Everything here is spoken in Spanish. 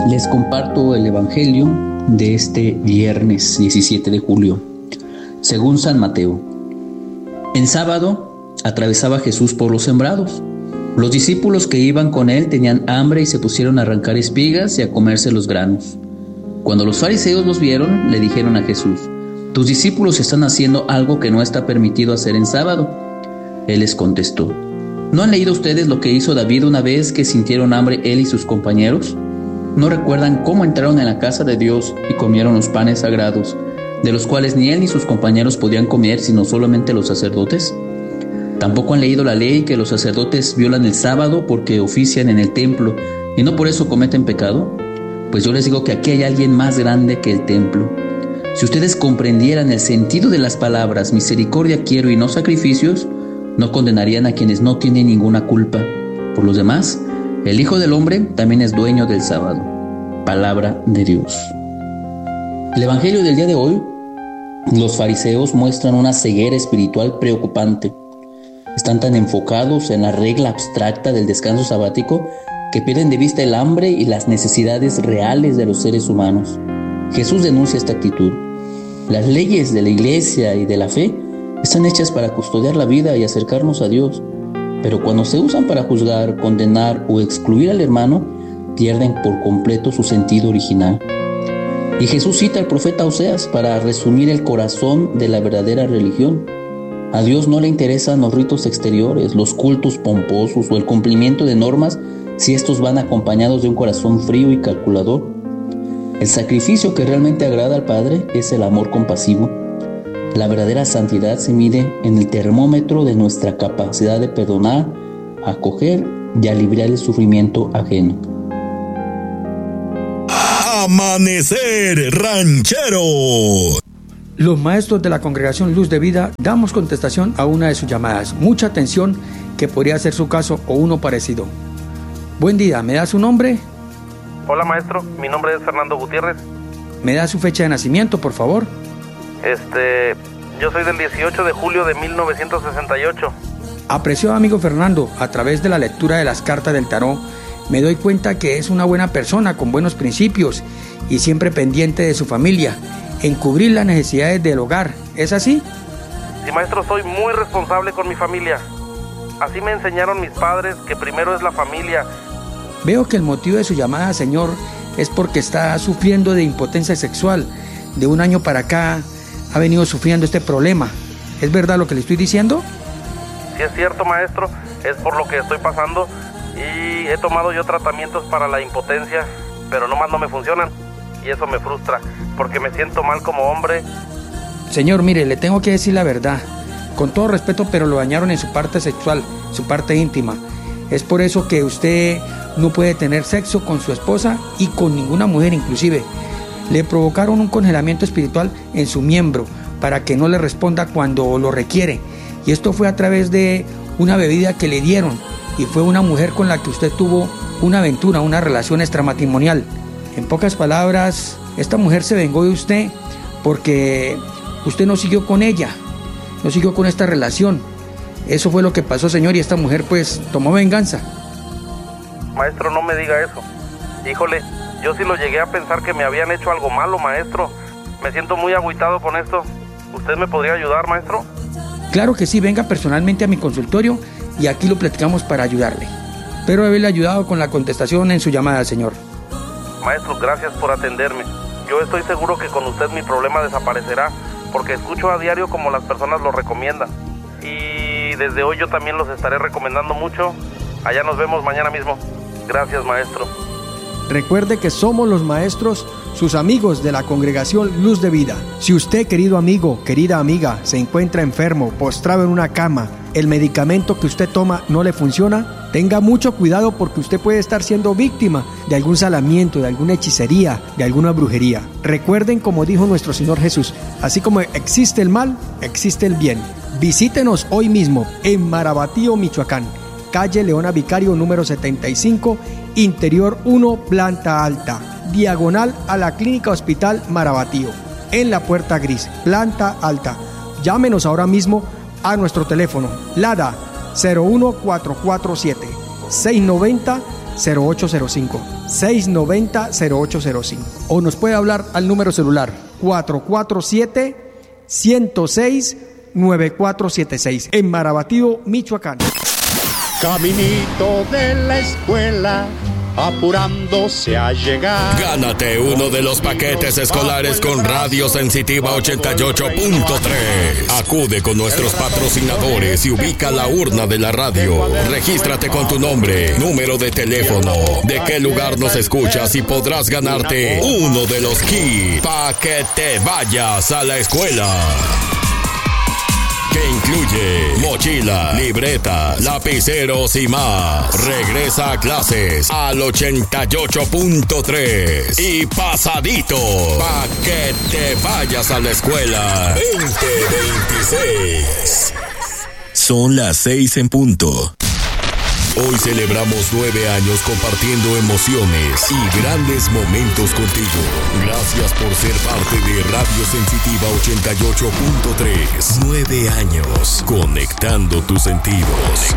Les comparto el Evangelio de este viernes 17 de julio, según San Mateo. En sábado atravesaba Jesús por los sembrados. Los discípulos que iban con él tenían hambre y se pusieron a arrancar espigas y a comerse los granos. Cuando los fariseos los vieron, le dijeron a Jesús: «Tus discípulos están haciendo algo que no está permitido hacer en sábado». Él les contestó: ¿No han leído ustedes lo que hizo David una vez que sintieron hambre él y sus compañeros? ¿No recuerdan cómo entraron en la casa de Dios y comieron los panes sagrados, de los cuales ni él ni sus compañeros podían comer, sino solamente los sacerdotes? ¿Tampoco han leído la ley que los sacerdotes violan el sábado porque ofician en el templo y no por eso cometen pecado? Pues yo les digo que aquí hay alguien más grande que el templo. Si ustedes comprendieran el sentido de las palabras misericordia quiero y no sacrificios, no condenarían a quienes no tienen ninguna culpa. Por los demás, el Hijo del Hombre también es dueño del sábado. Palabra de Dios. El Evangelio del día de hoy, los fariseos muestran una ceguera espiritual preocupante. Están tan enfocados en la regla abstracta del descanso sabático que pierden de vista el hambre y las necesidades reales de los seres humanos. Jesús denuncia esta actitud. Las leyes de la Iglesia y de la fe están hechas para custodiar la vida y acercarnos a Dios, pero cuando se usan para juzgar, condenar o excluir al hermano, pierden por completo su sentido original. Y Jesús cita al profeta Oseas para resumir el corazón de la verdadera religión. A Dios no le interesan los ritos exteriores, los cultos pomposos o el cumplimiento de normas si estos van acompañados de un corazón frío y calculador. El sacrificio que realmente agrada al Padre es el amor compasivo. La verdadera santidad se mide en el termómetro de nuestra capacidad de perdonar, acoger y aliviar el sufrimiento ajeno. Amanecer ranchero. Los maestros de la Congregación Luz de Vida damos contestación a una de sus llamadas. Mucha atención, que podría ser su caso o uno parecido. Buen día, ¿me da su nombre? Hola maestro, mi nombre es Fernando Gutiérrez. ¿Me da su fecha de nacimiento, por favor? Yo soy del 18 de julio de 1968. Apreciado amigo Fernando, a través de la lectura de las cartas del tarot, me doy cuenta que es una buena persona con buenos principios y siempre pendiente de su familia, en cubrir las necesidades del hogar. ¿Es así? Sí maestro, soy muy responsable con mi familia. Así me enseñaron mis padres, que primero es la familia. Veo que el motivo de su llamada, señor, es porque está sufriendo de impotencia sexual. De un año para acá ha venido sufriendo este problema. ¿Es verdad lo que le estoy diciendo? Sí es cierto maestro, es por lo que estoy pasando y he tomado yo tratamientos para la impotencia, pero nomás no me funcionan y eso me frustra porque me siento mal como hombre. Señor, mire, le tengo que decir la verdad, con todo respeto, pero lo dañaron en su parte sexual, su parte íntima. Es por eso que usted no puede tener sexo con su esposa y con ninguna mujer inclusive. Le provocaron un congelamiento espiritual en su miembro para que no le responda cuando lo requiere. Y esto fue a través de una bebida que le dieron y fue una mujer con la que usted tuvo una aventura, una relación extramatrimonial. En pocas palabras, esta mujer se vengó de usted porque usted no siguió con ella, no siguió con esta relación. Eso fue lo que pasó, señor, y esta mujer pues tomó venganza. Maestro, no me diga eso. Híjole, yo sí lo llegué a pensar que me habían hecho algo malo, maestro. Me siento muy agüitado con esto. ¿Usted me podría ayudar, maestro? Claro que sí, venga personalmente a mi consultorio y aquí lo platicamos para ayudarle. Espero haberle ayudado con la contestación en su llamada, señor. Maestro, gracias por atenderme. Yo estoy seguro que con usted mi problema desaparecerá, porque escucho a diario como las personas lo recomiendan. Y desde hoy yo también los estaré recomendando mucho. Allá nos vemos mañana mismo. Gracias, maestro. Recuerde que somos los maestros, sus amigos de la Congregación Luz de Vida. Si usted, querido amigo, querida amiga, se encuentra enfermo, postrado en una cama, el medicamento que usted toma no le funciona, tenga mucho cuidado porque usted puede estar siendo víctima de algún salamiento, de alguna hechicería, de alguna brujería. Recuerden, como dijo nuestro Señor Jesús, así como existe el mal, existe el bien. Visítenos hoy mismo en Marabatío, Michoacán, calle Leona Vicario número 75, Interior 1, planta alta, diagonal a la Clínica Hospital Marabatío, en la puerta gris, planta alta. Llámenos ahora mismo a nuestro teléfono LADA 01447 690 690-0805. 690-0805. O nos puede hablar al número celular 447-106-9476 en Marabatío, Michoacán. Caminito de la escuela, apurándose a llegar. Gánate uno de los paquetes escolares con Radio Sensitiva 88.3. Acude con nuestros patrocinadores y ubica la urna de la radio. Regístrate con tu nombre, número de teléfono, de qué lugar nos escuchas y podrás ganarte uno de los kits para que te vayas a la escuela. Que incluye mochila, libreta, lapiceros y más. Regresa a clases al 88.3 y pasadito pa' que te vayas a la escuela 2026. Son las 6 en punto. Hoy celebramos 9 años compartiendo emociones y grandes momentos contigo. Gracias por ser parte de Radio Sensitiva 88.3. 9 años conectando tus sentidos.